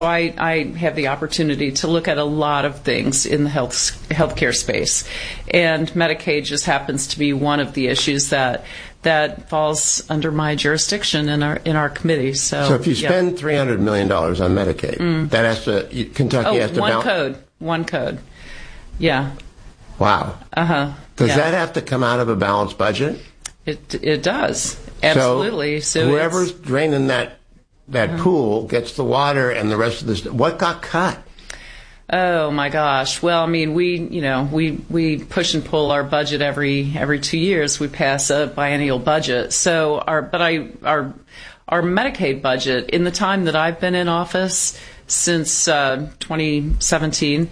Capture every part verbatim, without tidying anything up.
I, I have the opportunity to look at a lot of things in the health healthcare space, and Medicaid just happens to be one of the issues that that falls under my jurisdiction in our in our committee. So, so if you spend yeah. three hundred million dollars on Medicaid, mm. that has to you, Kentucky oh, has to one balance. code, one code, yeah. Wow. Uh huh. Does yeah. that have to come out of a balanced budget? It it does absolutely. So, so whoever's draining that that uh-huh. pool gets the water, and the rest of this. What got cut? Oh my gosh! Well, I mean, we you know we we push and pull our budget every every two years. We pass a biennial budget. So our but I our our Medicaid budget in the time that I've been in office since uh, twenty seventeen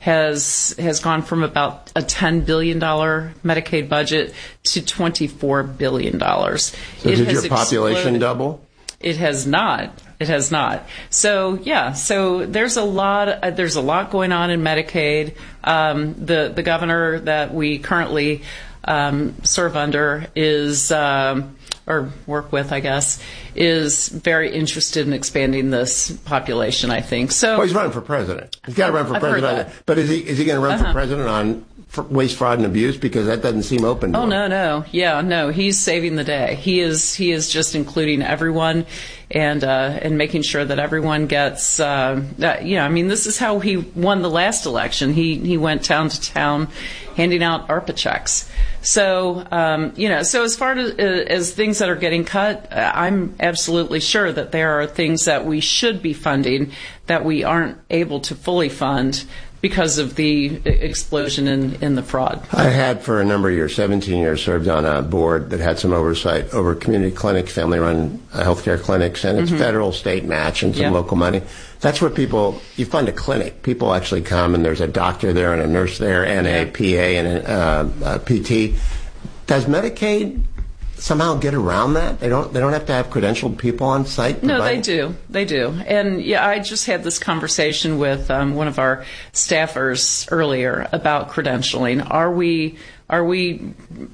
has has gone from about a ten billion dollars Medicaid budget to twenty-four billion dollars. So it did your population exploded. double? It has not. It has not. So yeah. So there's a lot. Uh, there's a lot going on in Medicaid. Um, the the governor that we currently um, serve under is. Um, or work with, I guess, is very interested in expanding this population, I think. So, well, he's running for president. He's got to run for I've president. But is he is he going to run uh-huh. for president on waste, fraud, and abuse? Because that doesn't seem open to oh, him. no, no. Yeah, no. He's saving the day. He is he is just including everyone and uh, and making sure that everyone gets, uh, that, you know, I mean, this is how he won the last election. He, he went town to town handing out ARPA checks. So, um, you know, so as far as, as things that are getting cut, I'm absolutely sure that there are things that we should be funding that we aren't able to fully fund because of the explosion in, in the fraud. I had for a number of years, seventeen years, served on a board that had some oversight over community clinics, family-run uh, healthcare clinics, and it's mm-hmm. federal, state match, and some yep. local money. That's where people, you fund a clinic. People actually come, and there's a doctor there and a nurse there and a P A and a, uh, a P T. Does Medicaid somehow get around that? They don't. They don't have to have credentialed people on site. No, they do. They do. And yeah, I just had this conversation with um, one of our staffers earlier about credentialing. Are we? Are we?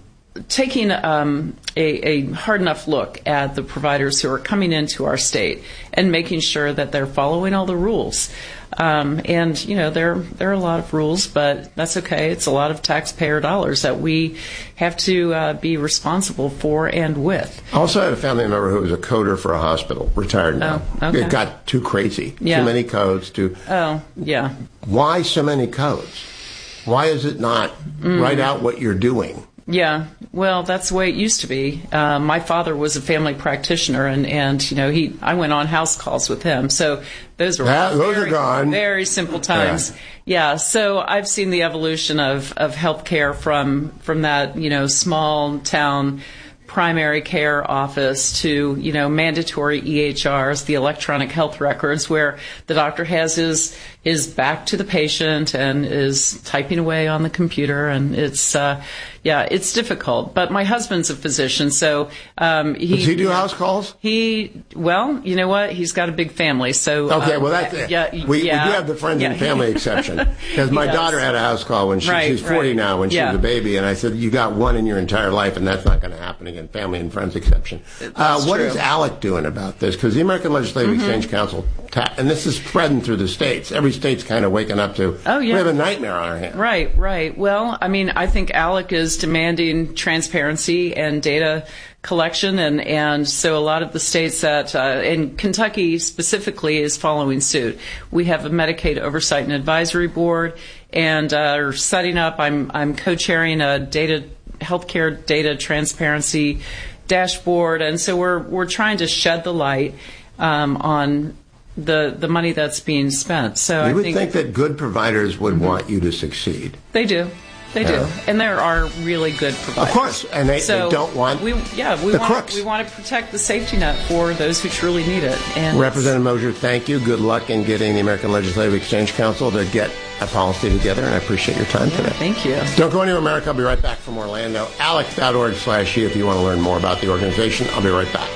taking um, a, a hard enough look at the providers who are coming into our state and making sure that they're following all the rules. Um, and, you know, there, there are a lot of rules, but that's okay. It's a lot of taxpayer dollars that we have to uh, be responsible for and with. I also had a family member who was a coder for a hospital, retired now. Oh, okay. It got too crazy. Yeah. Too many codes. Too. Oh, yeah. Why so many codes? Why is it not mm. write out what you're doing? Yeah, well, that's the way it used to be. Uh, my father was a family practitioner, and, and you know, he I went on house calls with him. So those were that, those very, are gone. very simple times. Yeah. yeah, so I've seen the evolution of of healthcare from from that, you know, small town primary care office to, you know, mandatory E H Rs, the electronic health records, where the doctor has his his back to the patient and is typing away on the computer, and it's uh yeah, it's difficult. But my husband's a physician, so um he does he do house calls? He well, you know what? He's got a big family, so okay. Um, well, that's yeah, we, yeah, we do have the friends yeah. and family exception because my daughter had a house call when she, right, she's forty right. now when she yeah. was a baby, and I said you got one in your entire life, and that's not going to happen again. Family and friends exception. Uh, what true. is ALEC doing about this? Because the American Legislative mm-hmm. Exchange Council, ta- and this is spreading through the states. Every state's kind of waking up to. Oh yeah. We have a nightmare on our hands. Right, right. Well, I mean, I think ALEC is demanding transparency and data collection, and, and so a lot of the states that, uh, and Kentucky specifically, is following suit. We have a Medicaid Oversight and Advisory Board, and uh, are setting up. I'm I'm co-chairing a data healthcare data transparency dashboard, and so we're we're trying to shed the light um, on the the money that's being spent. So you I would think, think that good providers would mm-hmm. want you to succeed. They do. They yeah. do, and there are really good providers. Of course, and they, so they don't want we, yeah, we the want, crooks. We want to protect the safety net for those who truly need it. And Representative Mosier, thank you. Good luck in getting the American Legislative Exchange Council to get a policy together, and I appreciate your time yeah, today. Thank you. Don't go anywhere, America. I'll be right back from Orlando. alec dot org slash you if you want to learn more about the organization. I'll be right back.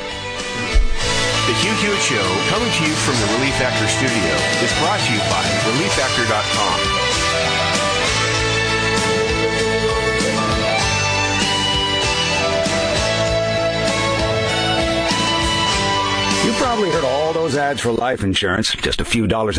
The Hugh Hewitt Show, coming to you from the Relief Factor studio, is brought to you by relief factor dot com. You probably Probably heard all those ads for life insurance, just a few dollars